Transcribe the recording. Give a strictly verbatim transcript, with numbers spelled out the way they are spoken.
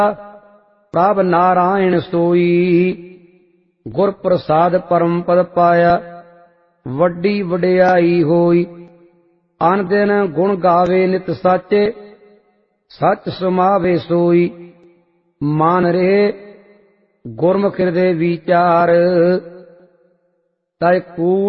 प्रभ नारायण सोई। गुर प्रसाद परम पद पाया वड्डी वडियाई होई। अन दिन गुण गावे नित साचे सच समावे सोई। मान रहे गुरमुख हृदय विचार तय कूड़